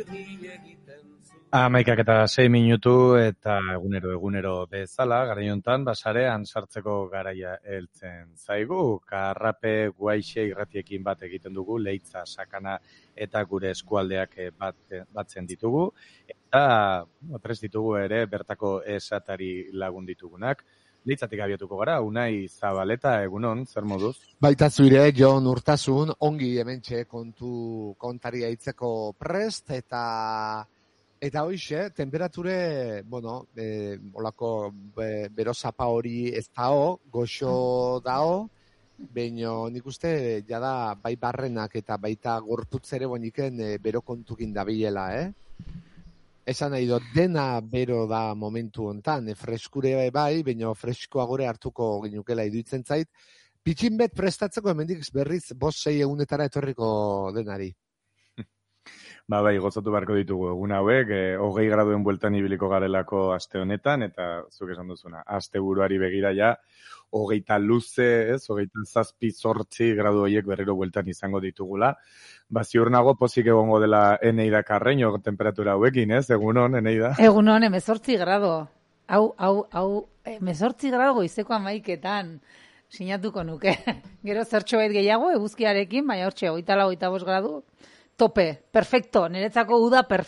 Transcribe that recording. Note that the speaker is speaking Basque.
11:06 eta egunero bezala, garai hontan basarean sartzeko garaia heltzen zaigu. Karrape guaixe irratiekin bat egiten dugu, Leitza, Sakana eta gure eskualdeak batzen ditugu. Eta prest ditugu ere bertako esatari lagun ditugunak. Leitzatik abiatuko gara, Unai Zabaleta, egunon, zer moduz? Baita zuire, Jon Urtasun, ongi hementxe kontaria hitzeko prest, eta hoixe, temperature, olako berozapa hori ez dao, goxo dao, baina nik uste, jada, bai barrenak eta baita gorputzere boniken bero kontukin dabilela, Esan nahi dut, dena bero da momentu hontan, freskure bai, baina freskoa gore hartuko ginukela iduitzen zait, pitxin bet prestatzeko hemendik berriz 5-6 egunetara etorriko denari. Bai, gozatu beharko ditugu egun hauek, 20 graduen bueltan ibiliko garelako aste honetan, eta zuk esan duzuna, aste buruari begira ja, 20 luze, 27-8 gradu horiek berriro bueltan izango ditugula. Ziur nago pozik egongo dela Eneida Karreño temperatura hauekin, egunon, Eneida? Egunon, 18 grado. Hau, 18 grado goizeko 11etan sinatuko nuke. Gero zertxo bait gehiago, eguzkiarekin, baina hortxe, 24-25 gradu. Tope, perfecto, niretzako uda perfecto.